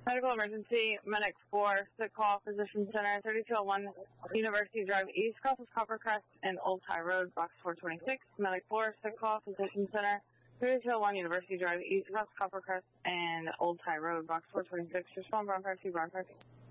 Medical emergency, Medic 4, sick call, Physician Center, 3201 University Drive East, crosses Coppercrest and Old High Road, box 426. Medic 4, sick call, Physician Center, 3201 University Drive East, crosses Coppercrest and Old High Road, box 426. Respond, Brown 52, Brown 52.